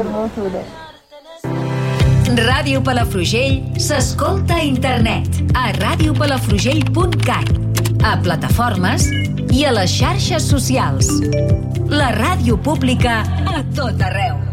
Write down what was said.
hermosura. Ràdio Palafrugell s'escolta a internet a radiopalafrugell.cat, a plataformes i a les xarxes socials. La ràdio pública a tot arreu.